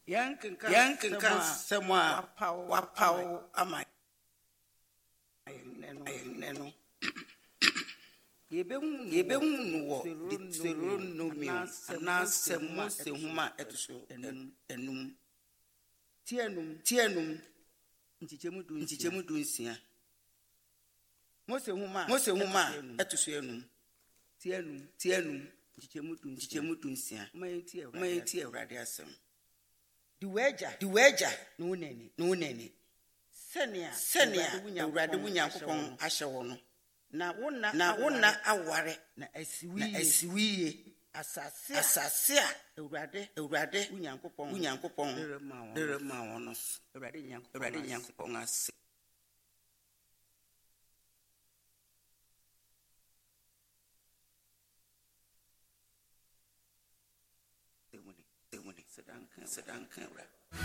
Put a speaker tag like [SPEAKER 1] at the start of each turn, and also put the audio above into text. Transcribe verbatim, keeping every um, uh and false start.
[SPEAKER 1] Yankenka semwa wapao ama neno. Yebe unu wo ditero no mi na semwa se huma etuso enum. Tienum tienum ntichemu du ntichemu du nsia. Mose huma Mose huma etuso enum. Tienum tienum ntichemu du ntichemu du nsia. Mayenti Ewrade asem. Diweja diweja no neni no neni. Senia senia Ewrade wunyankopon ahye wo no. Na wonna na wonna aware na asiwiye na asiwiye asase asase a Ewrade Ewrade wunyankopon wunyankopon dere ma wo no. Ewrade nyankopon Ewrade nyankopon ase. Sedankan sedankan